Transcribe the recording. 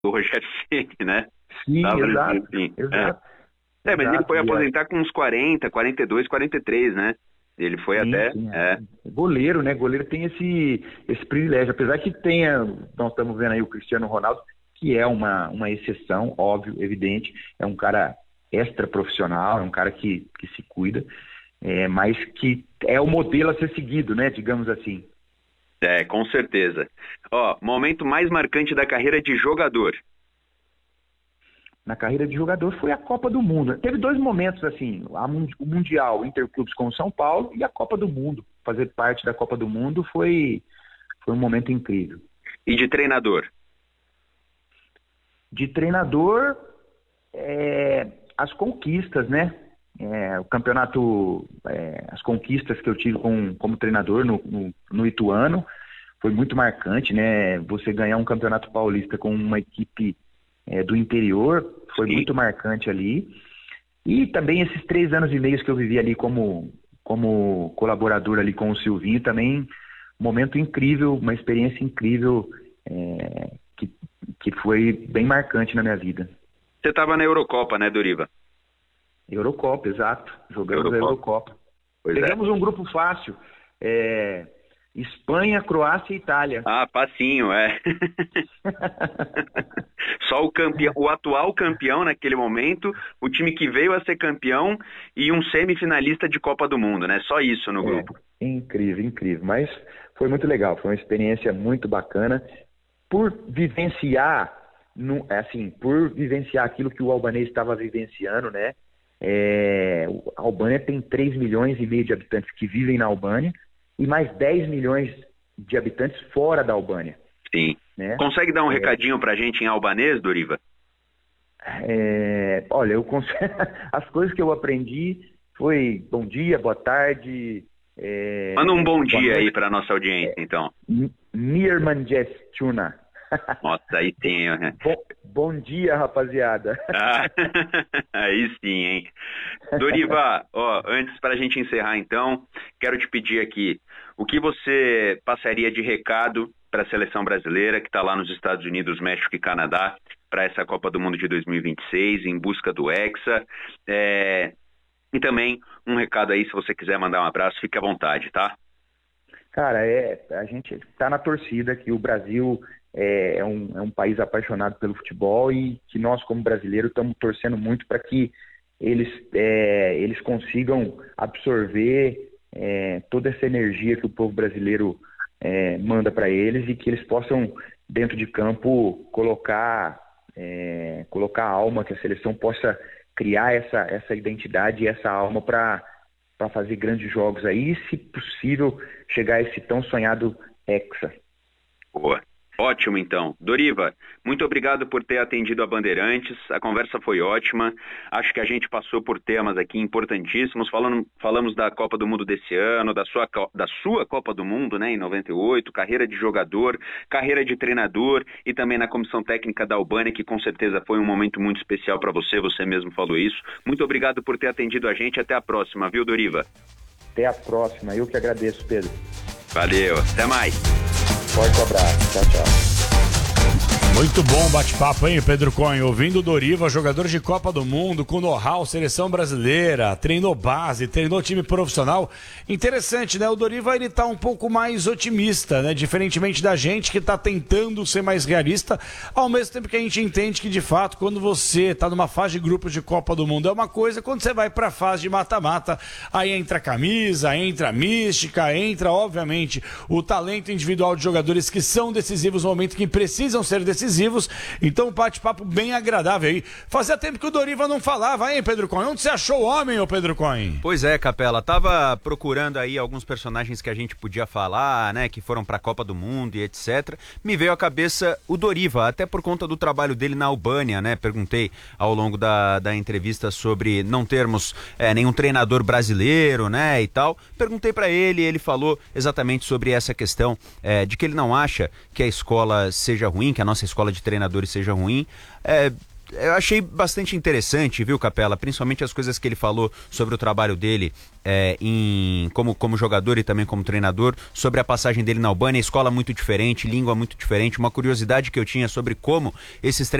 do Rogério Ceni, né? Sim, Tava, exato. enfim, Exato. mas ele Exato, foi e aposentar com uns 40, 42, 43, né? Ele foi sim, até... sim. Goleiro, né? Goleiro tem esse privilégio. Apesar que nós estamos vendo aí o Cristiano Ronaldo, que é uma exceção, óbvio, evidente. É um cara extra profissional, é um cara que se cuida, mas que é o modelo a ser seguido, né? Digamos assim. Com certeza. Momento mais marcante da carreira de jogador. Na carreira de jogador foi a Copa do Mundo. Teve 2 momentos assim, o Mundial Interclubes com o São Paulo e a Copa do Mundo. Fazer parte da Copa do Mundo foi um momento incrível. E de treinador? De treinador, as conquistas, né? O campeonato, as conquistas que eu tive como treinador no Ituano foi muito marcante, né? Você ganhar um campeonato paulista com uma equipe do interior foi Sim. muito marcante ali. E também esses 3 anos e meio que eu vivi ali como colaborador ali com o Silvinho, também um momento incrível, uma experiência incrível, que foi bem marcante na minha vida. Você estava na Eurocopa, né, Doriva? Eurocopa, exato. Jogamos a Eurocopa. Pegamos um grupo fácil. Espanha, Croácia e Itália. Facinho, Só o atual campeão naquele momento, o time que veio a ser campeão e um semifinalista de Copa do Mundo, né? Só isso no grupo. Incrível, incrível. Mas foi muito legal, foi uma experiência muito bacana. Por vivenciar aquilo que o albanês estava vivenciando, né? A Albânia tem 3,5 milhões de habitantes que vivem na Albânia e mais 10 milhões de habitantes fora da Albânia. Sim. Né? Consegue dar um recadinho pra gente em albanês, Doriva? Olha, as coisas que eu aprendi foi bom dia, boa tarde. Manda um bom dia aí pra nossa audiência, então. Mirmanjestuna. Nossa, aí tem, né? Bom dia, rapaziada. Aí sim, hein? Doriva, antes pra gente encerrar então, quero te pedir aqui, o que você passaria de recado para a seleção brasileira que está lá nos Estados Unidos, México e Canadá para essa Copa do Mundo de 2026, em busca do Hexa, e também um recado aí, se você quiser mandar um abraço, fique à vontade, tá? Cara, a gente está na torcida que o Brasil é um país apaixonado pelo futebol e que nós, como brasileiros, estamos torcendo muito para que eles consigam absorver toda essa energia que o povo brasileiro manda para eles e que eles possam, dentro de campo, colocar a alma, que a seleção possa criar essa identidade e essa alma para fazer grandes jogos aí e, se possível, chegar a esse tão sonhado Hexa. Boa. Ótimo, então. Doriva, muito obrigado por ter atendido a Bandeirantes. A conversa foi ótima. Acho que a gente passou por temas aqui importantíssimos. Falamos da Copa do Mundo desse ano, da sua Copa do Mundo, né, em 98, carreira de jogador, carreira de treinador e também na comissão técnica da Albânia, que com certeza foi um momento muito especial para você mesmo falou isso. Muito obrigado por ter atendido a gente. Até a próxima, viu, Doriva? Até a próxima. Eu que agradeço, Pedro. Valeu. Até mais. Forte abraço. Tchau, tchau. Muito bom bate-papo, hein, Pedro Cohen? Ouvindo o Doriva, jogador de Copa do Mundo, com know-how, seleção brasileira, treinou base, treinou time profissional. Interessante, né? O Doriva, ele tá um pouco mais otimista, né? Diferentemente da gente, que tá tentando ser mais realista, ao mesmo tempo que a gente entende que, de fato, quando você tá numa fase de grupos de Copa do Mundo é uma coisa, quando você vai pra fase de mata-mata, aí entra a camisa, entra a mística, entra, obviamente, o talento individual de jogadores que são decisivos no momento que precisam ser decisivos. Então, um bate-papo bem agradável aí. Fazia tempo que o Doriva não falava, hein, Pedro Cohen? Onde você achou o homem, ô Pedro Cohen? Pois é, Capela, tava procurando aí alguns personagens que a gente podia falar, né, que foram pra Copa do Mundo e etc. Me veio à cabeça o Doriva, até por conta do trabalho dele na Albânia, né? Perguntei ao longo da entrevista sobre não termos nenhum treinador brasileiro, né, e tal. Perguntei pra ele e ele falou exatamente sobre essa questão de que ele não acha que a escola seja ruim, que a nossa escola de treinadores seja ruim. eu achei bastante interessante, viu, Capela? Principalmente as coisas que ele falou sobre o trabalho dele como jogador e também como treinador, sobre a passagem dele na Albânia, escola muito diferente, língua muito diferente, uma curiosidade que eu tinha sobre como esses